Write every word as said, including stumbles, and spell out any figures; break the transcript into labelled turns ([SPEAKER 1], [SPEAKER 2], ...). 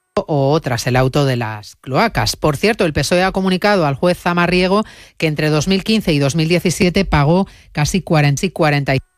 [SPEAKER 1] o tras el auto de las cloacas. Por cierto, el P S O E ha comunicado al juez Zamarriego que entre dos mil quince y dos mil diecisiete pagó casi cuarenta y